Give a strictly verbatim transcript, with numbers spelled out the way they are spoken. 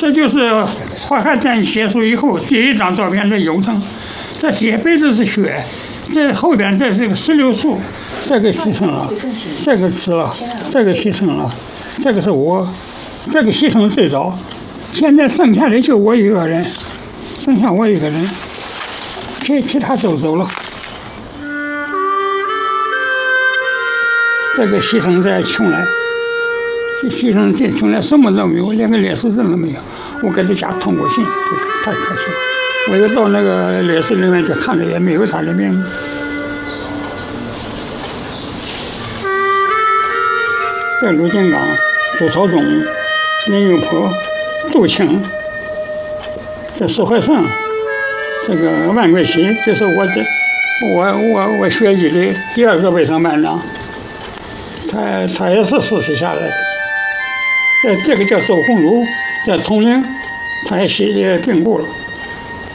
这就是淮海战役结束以后第一张照片的右层，这些辈子是血，这后边这是个石榴树，这个牺牲了，这个死了，这个牺牲了，这个是我，这个牺牲最早，现在剩下的就我一个人，剩下我一个人，其其他都走了。这个牺牲在邛崃，牺牲在邛崃什么都没有，连个烈士证都没有。我给他家通过信，太可惜了。我又到那个烈士里面去看了，也没有他的名字。这陆金刚、朱朝忠、林玉坡、杜庆，这石怀盛，这个万桂喜，这是我这我我我学医的第二个卫生班长。他他也是死死下来的。这这个叫周鸿儒，在铜陵，他也也病故了。